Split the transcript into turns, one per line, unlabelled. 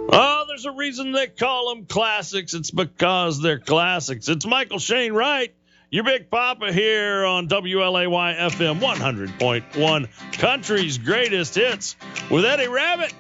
Oh, there's a reason they call them classics. It's because they're classics. It's Michael Shane Wright, your Big Papa here on WLAY FM 100.1, Country's Greatest Hits with Eddie Rabbit.